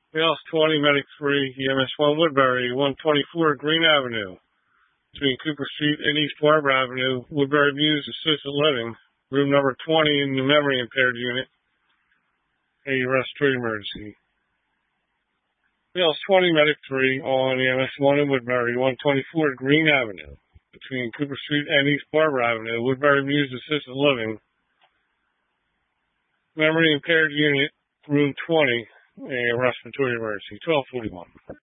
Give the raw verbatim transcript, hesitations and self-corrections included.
Wales twenty, Medic three, E M S one, Woodbury, one twenty-four, Green Avenue, between Cooper Street and East Barber Avenue, Woodbury Views Assisted Living, room number twenty in the memory impaired unit, a respiratory emergency. Wales twenty, Medic three, on E M S one in Woodbury, one twenty-four, Green Avenue, between Cooper Street and East Barber Avenue, Woodbury Views Assisted Living, memory impaired unit, room twenty, a respiratory emergency, twelve forty-one.